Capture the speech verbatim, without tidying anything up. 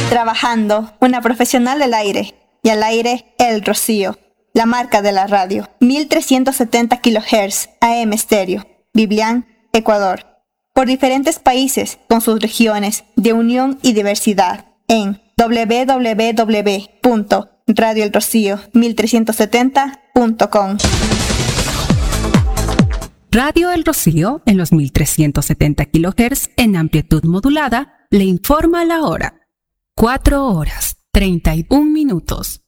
Trabajando, una profesional del aire. Y al aire, El Rocío, la marca de la radio. mil trescientos setenta kilohertz A M estéreo. Biblián, Ecuador. Por diferentes países, con sus regiones de unión y diversidad. En doble u doble u doble u punto radio el rocío mil trescientos setenta punto com. Radio El Rocío, en los mil trescientos setenta kilohertz en amplitud modulada, le informa la hora. cuatro horas, treinta y un minutos.